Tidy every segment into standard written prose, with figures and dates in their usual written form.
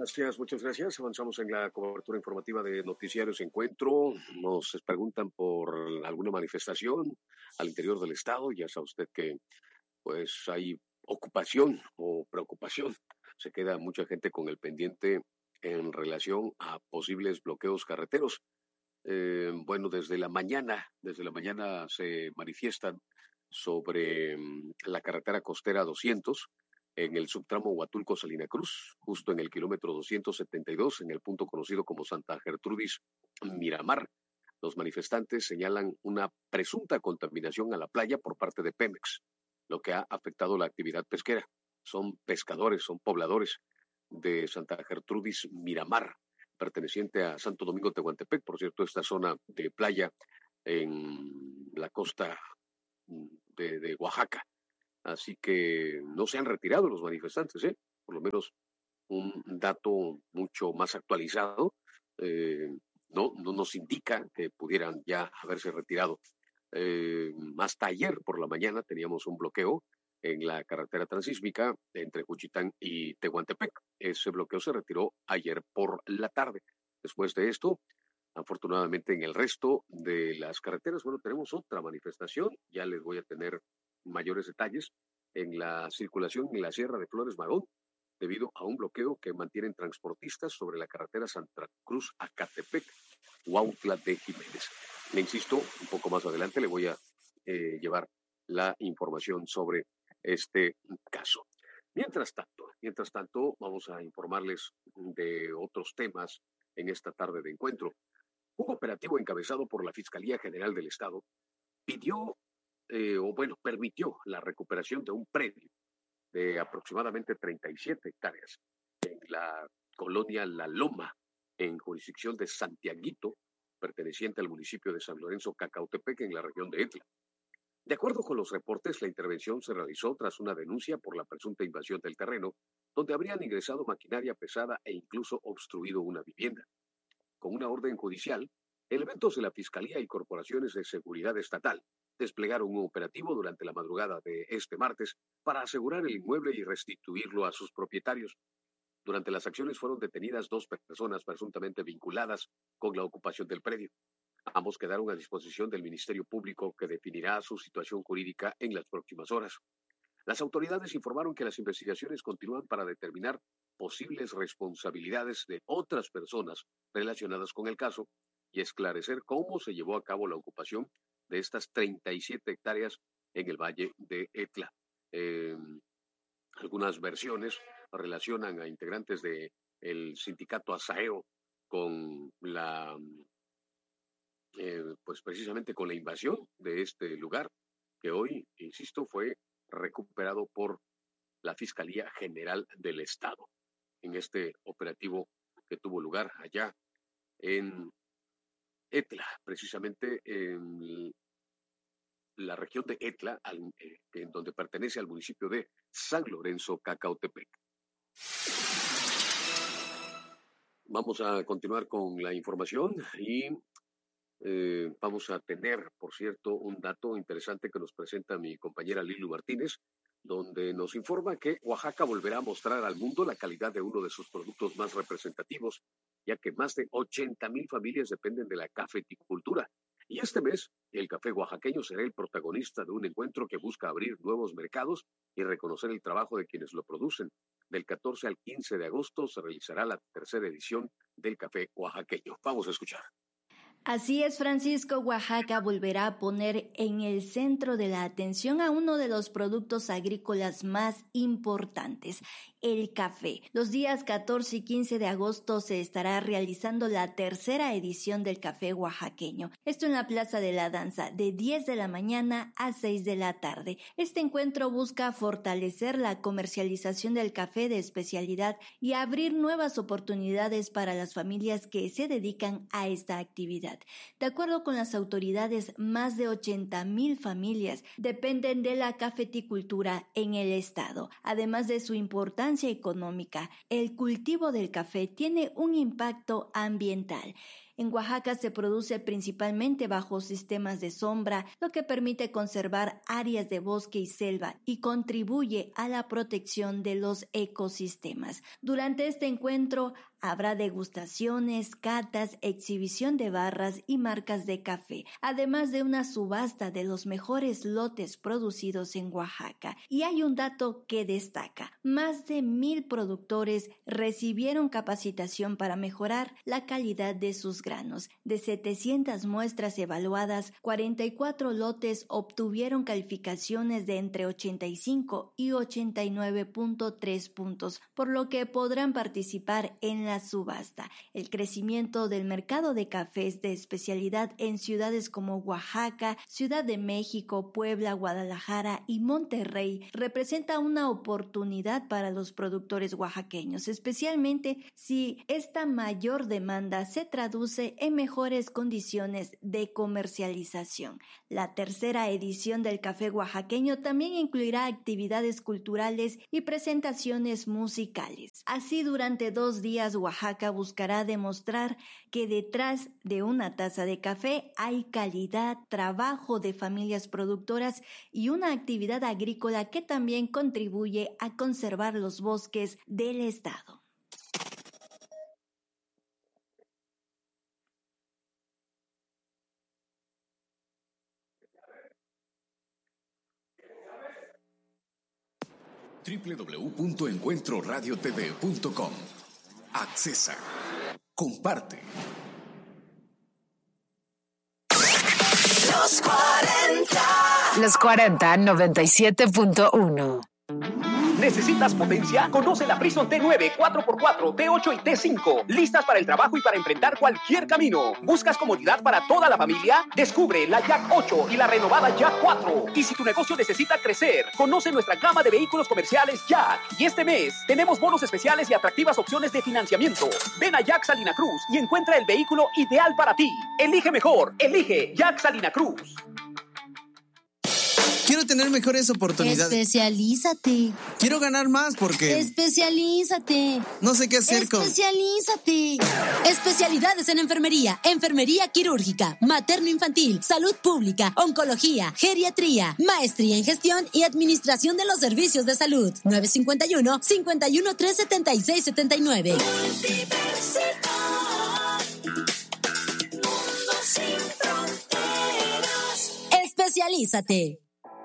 Muchas gracias. Avanzamos en la cobertura informativa de Noticiarios Encuentro. Nos preguntan por alguna manifestación al interior del estado. Ya sabe usted que pues hay ocupación o preocupación. Se queda mucha gente con el pendiente en relación a posibles bloqueos carreteros. Bueno, desde la mañana se manifiestan sobre la carretera costera 200 en el subtramo Huatulco-Salina Cruz, justo en el kilómetro 272, en el punto conocido como Santa Gertrudis Miramar. Los manifestantes señalan una presunta contaminación a la playa por parte de Pemex, lo que ha afectado la actividad pesquera. Son pescadores, son pobladores de Santa Gertrudis Miramar, perteneciente a Santo Domingo Tehuantepec, por cierto, esta zona de playa en la costa de Oaxaca. Así que no se han retirado los manifestantes, por lo menos un dato mucho más actualizado no nos indica que pudieran ya haberse retirado. Hasta ayer por la mañana teníamos un bloqueo en la carretera transísmica entre Juchitán y Tehuantepec. Ese bloqueo se retiró ayer por la tarde. Después de esto, afortunadamente en el resto de las carreteras, bueno, tenemos otra manifestación. Ya les voy a tener mayores detalles en la circulación en la Sierra de Flores Magón, debido a un bloqueo que mantienen transportistas sobre la carretera Santa Cruz a Catepec, Huautla de Jiménez. Le insisto, un poco más adelante le voy a llevar la información sobre este caso. Mientras tanto, vamos a informarles de otros temas en esta tarde de encuentro. Un operativo encabezado por la Fiscalía General del Estado permitió la recuperación de un predio de aproximadamente 37 hectáreas en la colonia La Loma, en jurisdicción de Santiaguito, perteneciente al municipio de San Lorenzo Cacautepec, en la región de Etla. De acuerdo con los reportes, la intervención se realizó tras una denuncia por la presunta invasión del terreno, donde habrían ingresado maquinaria pesada e incluso obstruido una vivienda. Con una orden judicial, elementos de la Fiscalía y corporaciones de seguridad estatal desplegaron un operativo durante la madrugada de este martes para asegurar el inmueble y restituirlo a sus propietarios. Durante las acciones fueron detenidas 2 personas presuntamente vinculadas con la ocupación del predio. Ambos quedaron a disposición del Ministerio Público, que definirá su situación jurídica en las próximas horas. Las autoridades informaron que las investigaciones continúan para determinar posibles responsabilidades de otras personas relacionadas con el caso y esclarecer cómo se llevó a cabo la ocupación de estas 37 hectáreas en el Valle de Etla. Algunas versiones relacionan a integrantes del sindicato Asaeo con precisamente con la invasión de este lugar, que hoy, insisto, fue recuperado por la Fiscalía General del Estado en este operativo que tuvo lugar allá en Etla, precisamente en la región de Etla, en donde pertenece al municipio de San Lorenzo Cacautepec. Vamos a continuar con la información y vamos a tener, por cierto, un dato interesante que nos presenta mi compañera Lilu Martínez, donde nos informa que Oaxaca volverá a mostrar al mundo la calidad de uno de sus productos más representativos, ya que más de 80,000 familias dependen de la cafeticultura. Y este mes, el café oaxaqueño será el protagonista de un encuentro que busca abrir nuevos mercados y reconocer el trabajo de quienes lo producen. Del 14 al 15 de agosto se realizará la 3ª edición del café oaxaqueño. Vamos a escuchar. Así es, Francisco. Oaxaca volverá a poner en el centro de la atención a uno de los productos agrícolas más importantes, el café. Los días 14 y 15 de agosto se estará realizando la 3ª edición del café oaxaqueño. Esto en la Plaza de la Danza, de 10 de la mañana a 6 de la tarde. Este encuentro busca fortalecer la comercialización del café de especialidad y abrir nuevas oportunidades para las familias que se dedican a esta actividad. De acuerdo con las autoridades, más de 80,000 familias dependen de la cafeticultura en el estado. Además de su importancia económica, el cultivo del café tiene un impacto ambiental. En Oaxaca se produce principalmente bajo sistemas de sombra, lo que permite conservar áreas de bosque y selva y contribuye a la protección de los ecosistemas. Durante este encuentro habrá degustaciones, catas, exhibición de barras y marcas de café, además de una subasta de los mejores lotes producidos en Oaxaca. Y hay un dato que destaca: más de 1,000 productores recibieron capacitación para mejorar la calidad de sus granos. De 700 muestras evaluadas, 44 lotes obtuvieron calificaciones de entre 85 y 89.3 puntos, por lo que podrán participar en la subasta. El crecimiento del mercado de cafés de especialidad en ciudades como Oaxaca, Ciudad de México, Puebla, Guadalajara y Monterrey representa una oportunidad para los productores oaxaqueños, especialmente si esta mayor demanda se traduce en mejores condiciones de comercialización. La tercera edición del Café Oaxaqueño también incluirá actividades culturales y presentaciones musicales. Así, durante 2 días, Oaxaca buscará demostrar que detrás de una taza de café hay calidad, trabajo de familias productoras y una actividad agrícola que también contribuye a conservar los bosques del estado. www.encuentroradiotv.com. Accesa. Comparte. Los 40. Los 40, 97.1. ¿Necesitas potencia? Conoce la Prison T9, 4x4, T8 y T5. Listas para el trabajo y para enfrentar cualquier camino. ¿Buscas comodidad para toda la familia? Descubre la Jack 8 y la renovada Jack 4. Y si tu negocio necesita crecer, conoce nuestra gama de vehículos comerciales Jack. Y este mes tenemos bonos especiales y atractivas opciones de financiamiento. Ven a Jack Salina Cruz y encuentra el vehículo ideal para ti. Elige mejor. Elige Jack Salina Cruz. Quiero tener mejores oportunidades. Especialízate. Quiero ganar más porque... Especialízate. No sé qué hacer con... Especialízate. Especialidades en enfermería, enfermería quirúrgica, materno-infantil, salud pública, oncología, geriatría, maestría en gestión y administración de los servicios de salud. 951-513-7679. Especialízate.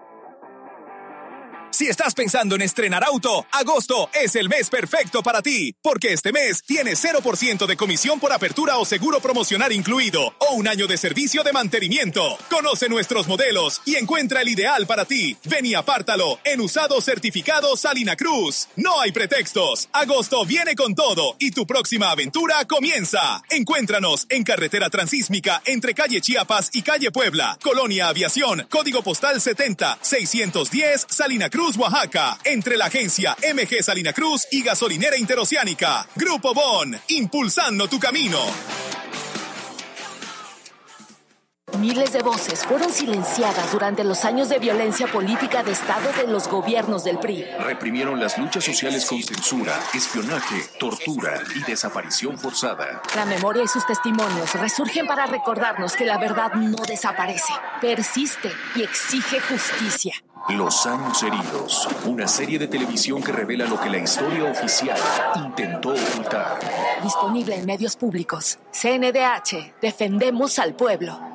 Si estás pensando en estrenar auto, agosto es el mes perfecto para ti, porque este mes tienes 0% de comisión por apertura o seguro promocional incluido, o un año de servicio de mantenimiento. Conoce nuestros modelos y encuentra el ideal para ti. Ven y apártalo en Usado Certificado Salina Cruz. No hay pretextos. Agosto viene con todo y tu próxima aventura comienza. Encuéntranos en Carretera Transísmica entre calle Chiapas y calle Puebla, Colonia Aviación, código postal 70-610 Salina Cruz, Oaxaca, entre la agencia MG Salina Cruz y Gasolinera Interoceánica. Grupo Bon, impulsando tu camino. Miles de voces fueron silenciadas durante los años de violencia política de Estado de los gobiernos del PRI. Reprimieron las luchas sociales con censura, espionaje, tortura y desaparición forzada. La memoria y sus testimonios resurgen para recordarnos que la verdad no desaparece, persiste y exige justicia. Los años heridos, una serie de televisión que revela lo que la historia oficial intentó ocultar. Disponible en medios públicos. CNDH, defendemos al pueblo.